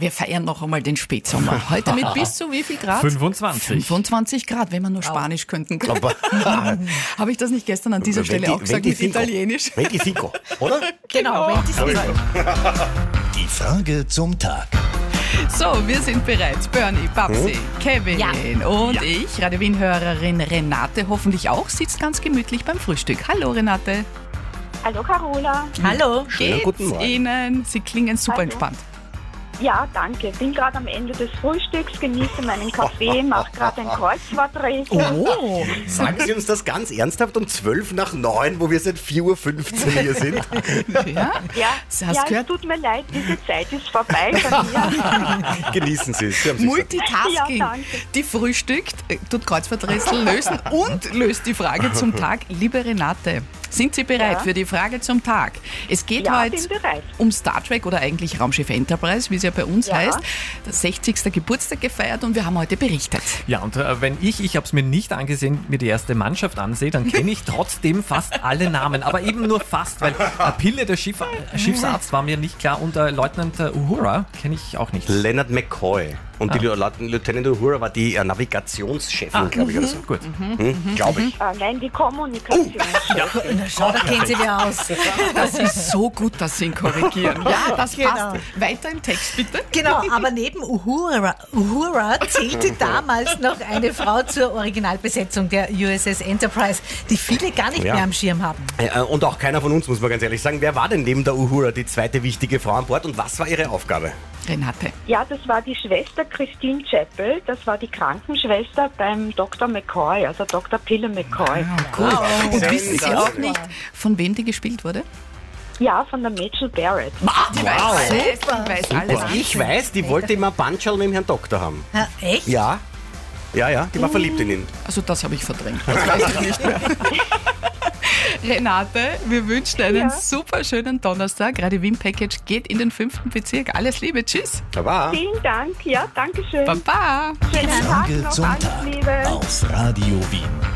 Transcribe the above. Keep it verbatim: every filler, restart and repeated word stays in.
wir feiern noch einmal den Spätsommer. Heute mit bis zu wie viel Grad? fünfundzwanzig. fünfundzwanzig Grad, wenn wir nur Spanisch könnten. Habe ich das nicht gestern an dieser Stelle auch gesagt mit Italienisch? veinticinco, oder? Genau, veinticinco. Die Frage zum Tag. So, wir sind bereit. Bernie, Babsi, Kevin Ja. und ich, Radio Wien-Hörerin Renate, hoffentlich auch, sitzt ganz gemütlich beim Frühstück. Hallo Renate. Hallo Carola. Hallo. Schönen Geht's guten Morgen. Ihnen? Sie klingen super Hallo. entspannt. Ja, danke. Bin gerade am Ende des Frühstücks, genieße meinen Kaffee, mache gerade ein Kreuzworträtsel. Oh, Sagen Sie uns das ganz ernsthaft um zwölf nach neun, wo wir seit vier Uhr fünfzehn hier sind? ja? Ja, Hast ja es gehört? tut mir leid, diese Zeit ist vorbei bei mir. Genießen Sie es. Sie haben sich Multitasking. Ja, danke. Die frühstückt, äh, tut Kreuzworträtsel lösen und löst die Frage zum Tag. Liebe Renate, sind Sie bereit Ja. für die Frage zum Tag? Es geht Ja, heute bin bereit. um Star Trek oder eigentlich Raumschiff Enterprise, wie es ja bei uns Ja. heißt. Der sechzigste Geburtstag gefeiert und wir haben heute berichtet. Ja, und äh, wenn ich, ich habe es mir nicht angesehen, mir die erste Mannschaft ansehe, dann kenne ich trotzdem fast alle Namen. Aber eben nur fast, weil äh, Pille, der Schiff, äh, Schiffsarzt, war mir nicht klar und äh, Leutnant äh, Uhura kenne ich auch nicht. Leonard McCoy. Und die Lieutenant Lieutenant Uhura war die äh, Navigationschefin, glaube ich, oder so. Gut. Hm? Glaube ich. Äh, nein, die Kommunikation. Na schau, da kennt sie wer aus. Das ist so gut, dass Sie ihn korrigieren. Ja, das Genau. passt. Weiter im Text, bitte. Genau, aber neben Uhura, Uhura zählte damals noch eine Frau zur Originalbesetzung der U S S Enterprise, die viele gar nicht Ja. mehr am Schirm haben. Äh, Und auch keiner von uns, muss man ganz ehrlich sagen. Wer war denn neben der Uhura die zweite wichtige Frau an Bord und was war ihre Aufgabe? Renate. Ja, das war die Schwester Christine Chappell, das war die Krankenschwester beim Doktor McCoy, also Doktor Pille McCoy. Gut. Und wissen Sie Sensationell. auch nicht, von wem die gespielt wurde? Ja, von der Mitchell Barrett. Die weiß alles. Die weiß alles. Was ich weiß, die wollte immer Banschal mit dem Herrn Doktor haben. Ja, echt? Ja. Ja, ja, die war verliebt in ihn. Also das habe ich verdrängt. Das weiß ich nicht mehr. Renate, wir wünschen einen Ja. super schönen Donnerstag. Radio Wien Package geht in den fünften Bezirk. Alles Liebe, tschüss. Aber Vielen Dank, ja, danke schön. Baba. Schönen Tag Frage noch, zum alles Tag Liebe. auf Radio Wien.